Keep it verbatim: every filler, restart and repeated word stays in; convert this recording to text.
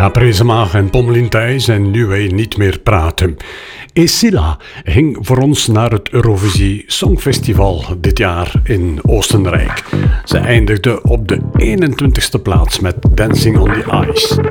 Ja, Prezema en Pommelien Thijs en nu wij niet meer praten. Esila ging voor ons naar het Eurovisie Songfestival dit jaar in Oostenrijk. Ze eindigde op de eenentwintigste plaats met Dancing on the Ice.